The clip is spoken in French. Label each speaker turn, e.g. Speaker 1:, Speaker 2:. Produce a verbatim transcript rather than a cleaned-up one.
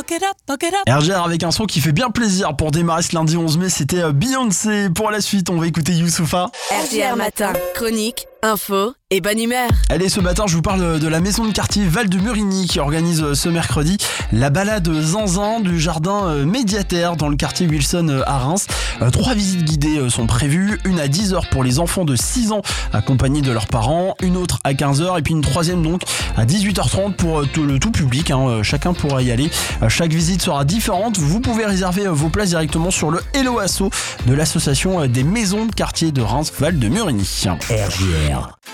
Speaker 1: R G R avec un son qui fait bien plaisir pour démarrer ce lundi onze mai, c'était Beyoncé. Pour la suite, on va écouter Youssoupha.
Speaker 2: R G R Matin, chronique, info et bonne humeur.
Speaker 1: Allez, ce matin, je vous parle de la maison de quartier Val de Murigny qui organise ce mercredi la balade zinzin du jardin médiataire dans le quartier Wilson à Reims. Trois visites guidées sont prévues, une à dix heures pour les enfants de six ans accompagnés de leurs parents, une autre à quinze heures et puis une troisième donc à dix-huit heures trente pour tout le tout public, hein. Chacun pourra y aller. Chaque visite sera différente. Vous pouvez réserver vos places directement sur le Hello Asso de l'association des maisons de quartier de Reims Val de Murigny.
Speaker 3: R G R